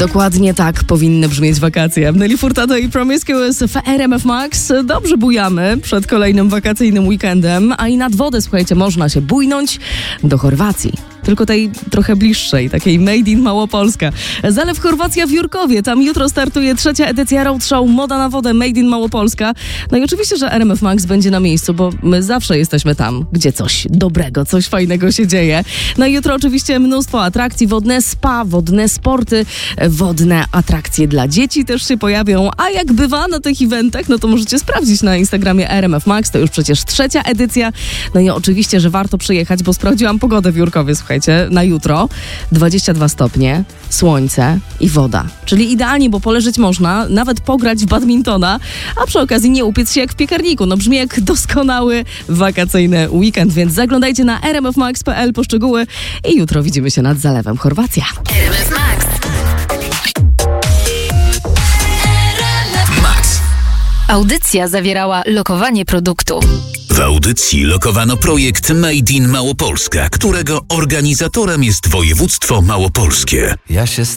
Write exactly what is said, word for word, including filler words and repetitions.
Dokładnie tak powinny brzmieć wakacje. Nelly Furtado i Promiscuous w R M F Max. Dobrze bujamy przed kolejnym wakacyjnym weekendem, a i nad wodę, słuchajcie, można się bujnąć do Chorwacji. Tylko tej trochę bliższej, takiej made in Małopolska. Zalew Chorwacja w Jurkowie. Tam jutro startuje trzecia edycja Roadshow Moda na wodę Made in Małopolska. No i oczywiście, że R M F Max będzie na miejscu, bo my zawsze jesteśmy tam, gdzie coś dobrego, coś fajnego się dzieje. No i jutro oczywiście mnóstwo atrakcji, wodne spa, wodne sporty, wodne atrakcje dla dzieci też się pojawią. A jak bywa na tych eventach, no to możecie sprawdzić na Instagramie R M F Max. To już przecież trzecia edycja. No i oczywiście, że warto przyjechać, bo sprawdziłam pogodę w Jurkowie, słuchajcie. Na jutro dwadzieścia dwa stopnie, słońce i woda. Czyli idealnie, bo poleżeć można, nawet pograć w badmintona, a przy okazji nie upiec się jak w piekarniku. No brzmi jak doskonały wakacyjny weekend, więc zaglądajcie na r m f max kropka p l po szczegóły i jutro widzimy się nad Zalewem Chorwacja. R M F Max. Max. Audycja zawierała lokowanie produktu. W audycji lokowano projekt Made in Małopolska, którego organizatorem jest województwo małopolskie. Ja się